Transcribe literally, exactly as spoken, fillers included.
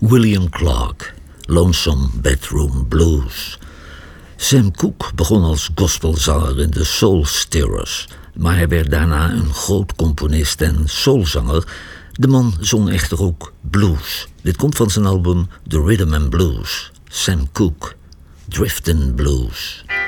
William Clark, Lonesome Bedroom Blues. Sam Cooke begon als gospelzanger in de Soul Stirrers, maar hij werd daarna een groot componist en soulzanger. De man zong echter ook blues. Dit komt van zijn album The Rhythm and Blues. Sam Cooke, Driftin' Blues.